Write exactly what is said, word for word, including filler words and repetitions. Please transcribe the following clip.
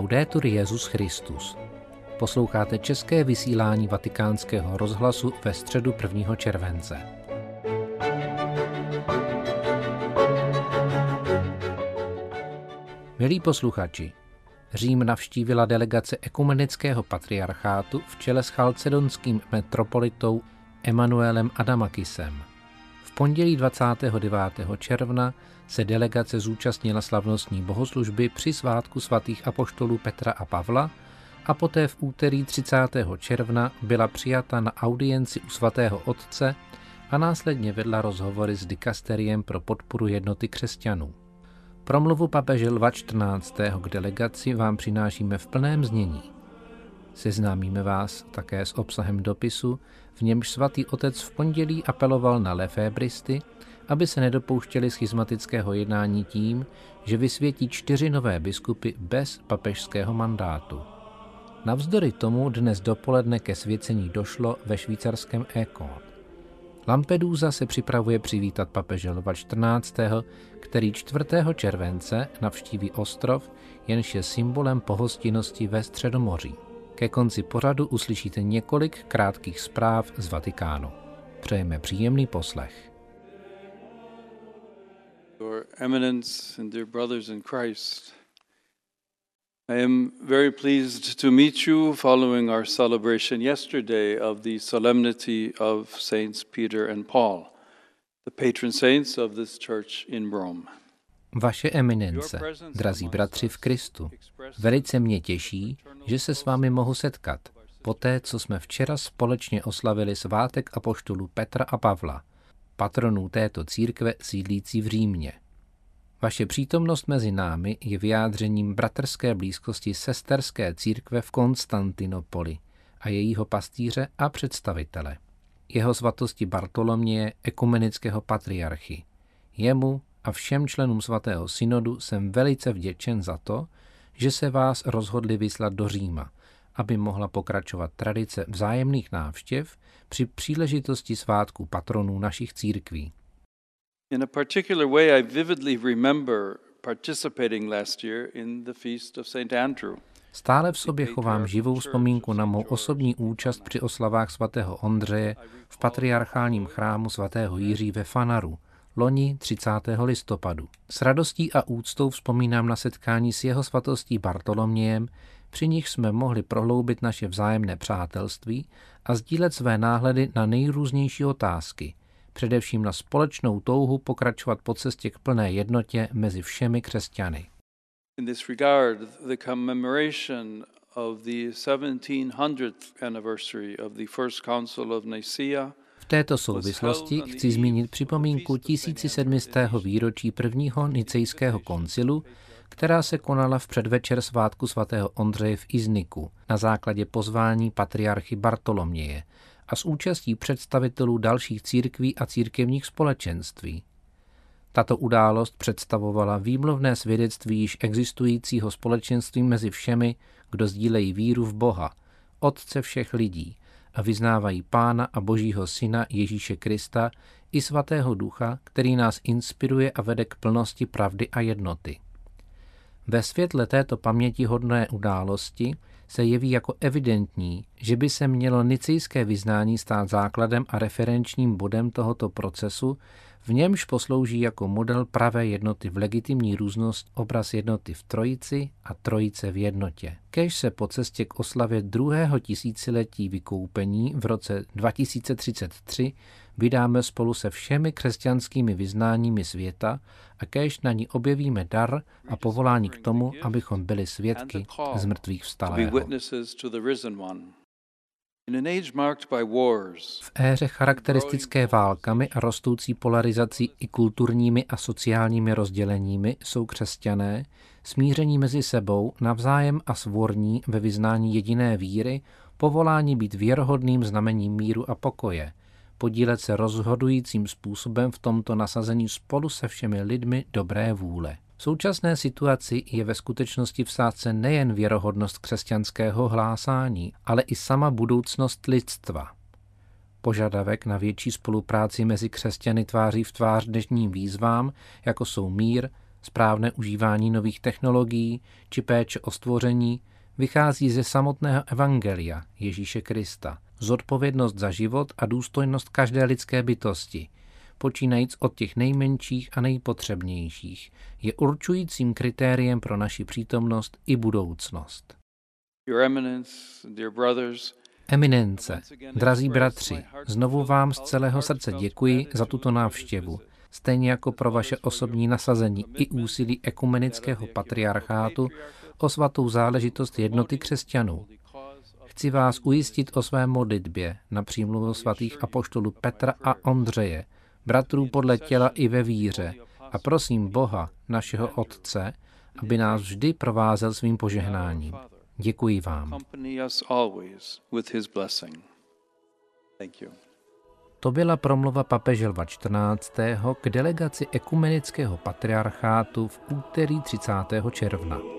Laudetur Jesus Christus. Posloucháte české vysílání Vatikánského rozhlasu ve středu prvního července. Milí posluchači, Řím navštívila delegace ekumenického patriarchátu v čele s chalcedonským metropolitou Emanuelem Adamakisem. V pondělí dvacátého devátého června se delegace zúčastnila slavnostní bohoslužby při svátku svatých apoštolů Petra a Pavla a poté v úterý třicátého června byla přijata na audienci u svatého otce a následně vedla rozhovory s dikasteriem pro podporu jednoty křesťanů. Promluvu papeže Lva čtrnáctého k delegaci vám přinášíme v plném znění. Seznámíme vás také s obsahem dopisu, v němž svatý otec v pondělí apeloval na lefébristy, aby se nedopouštěli schizmatického jednání tím, že vysvětí čtyři nové biskupy bez papežského mandátu. Navzdory tomu dnes dopoledne ke svěcení došlo ve švýcarském École. Lampedusa se připravuje přivítat papeže Lva čtrnáctého, který čtvrtého července navštíví ostrov, jenž je symbolem pohostinnosti ve Středomoří. Ke konci pořadu uslyšíte několik krátkých zpráv z Vatikánu. Přejeme příjemný poslech. Your Eminence and dear brothers in Christ, I am very pleased to meet you following our celebration yesterday of the solemnity of Saints Peter and Paul, the patron saints of this church in Rome. Vaše eminence, drazí bratři v Kristu, velice mě těší, že se s vámi mohu setkat, poté, co jsme včera společně oslavili svátek apoštolů Petra a Pavla, patronů této církve sídlící v Římě. Vaše přítomnost mezi námi je vyjádřením bratrské blízkosti sesterské církve v Konstantinopoli a jejího pastýře a představitele, jeho svatosti Bartoloměje, ekumenického patriarchy. Jemu a všem členům svatého synodu jsem velice vděčen za to, že se vás rozhodli vyslat do Říma, aby mohla pokračovat tradice vzájemných návštěv při příležitosti svátku patronů našich církví. In a particular way, I vividly remember participating last year in the feast of Saint Andrew. Stále v sobě chovám živou vzpomínku na mou osobní účast při oslavách svatého Ondřeje v patriarchálním chrámu svatého Jiří ve Fanaru, loni třicátého listopadu. S radostí a úctou vzpomínám na setkání s jeho svatostí Bartolomějem, při nich jsme mohli prohloubit naše vzájemné přátelství a sdílet své náhledy na nejrůznější otázky, především na společnou touhu pokračovat po cestě k plné jednotě mezi všemi křesťany. In this regard, the commemoration of the seventeen hundredth anniversary of the First Council of Nicaea. V této souvislosti chci zmínit připomínku tisícisedmistého výročí prvního nicejského koncilu, která se konala v předvečer svátku svatého Ondřeje v Izniku na základě pozvání patriarchy Bartoloměje a s účastí představitelů dalších církví a církevních společenství. Tato událost představovala výmluvné svědectví již existujícího společenství mezi všemi, kdo sdílejí víru v Boha, Otce všech lidí, a vyznávají Pána a Božího Syna Ježíše Krista i Svatého Ducha, který nás inspiruje a vede k plnosti pravdy a jednoty. Ve světle této pamětihodné události se jeví jako evidentní, že by se mělo nicejské vyznání stát základem a referenčním bodem tohoto procesu, v němž poslouží jako model pravé jednoty v legitimní různost obraz jednoty v Trojici a Trojice v jednotě. Kéž se po cestě k oslavě druhého tisíciletí vykoupení v roce dva tisíce třicet tři vydáme spolu se všemi křesťanskými vyznáními světa a kéž na ní objevíme dar a povolání k tomu, abychom byli svědky z mrtvých vstalého. V éře charakteristické válkami a rostoucí polarizací i kulturními a sociálními rozděleními jsou křesťané, smíření mezi sebou, navzájem a svorní ve vyznání jediné víry, povolání být věrohodným znamením míru a pokoje, podílet se rozhodujícím způsobem v tomto nasazení spolu se všemi lidmi dobré vůle. V současné situaci je ve skutečnosti v sázce nejen věrohodnost křesťanského hlásání, ale i sama budoucnost lidstva. Požadavek na větší spolupráci mezi křesťany tváří v tvář dnešním výzvám, jako jsou mír, Správné užívání nových technologií či péče o stvoření vychází ze samotného evangelia Ježíše Krista. Zodpovědnost za život a důstojnost každé lidské bytosti, počínajíc od těch nejmenších a nejpotřebnějších, je určujícím kritériem pro naši přítomnost i budoucnost. Eminence, drazí bratři, znovu vám z celého srdce děkuji za tuto návštěvu, stejně jako pro vaše osobní nasazení i úsilí ekumenického patriarchátu o svatou záležitost jednoty křesťanů. Chci vás ujistit o své modlitbě na přímluvu svatých apoštolů Petra a Ondřeje, bratrů podle těla i ve víře, a prosím Boha, našeho Otce, aby nás vždy provázel svým požehnáním. Děkuji vám. To byla promluva papeže Lva čtrnáctého k delegaci ekumenického patriarchátu v úterý třicátého června.